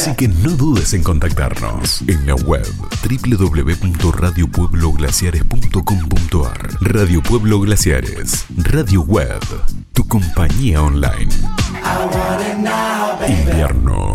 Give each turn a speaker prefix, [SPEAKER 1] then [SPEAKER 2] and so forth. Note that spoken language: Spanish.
[SPEAKER 1] Así que no dudes en contactarnos en la web www.radiopuebloglaciares.com.ar. Radio Pueblo Glaciares, radio web, tu compañía online. Invierno.